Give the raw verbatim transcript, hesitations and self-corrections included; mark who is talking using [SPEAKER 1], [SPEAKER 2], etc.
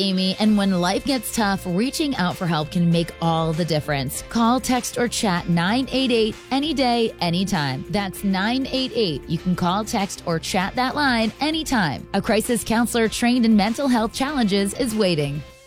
[SPEAKER 1] Amy, and when life gets tough, reaching out for help can make all the difference. Call, text, or chat nine eight eight any day, anytime. That's nine eight eight. You can call, text, or chat that line anytime. A crisis counselor trained in mental health challenges is waiting.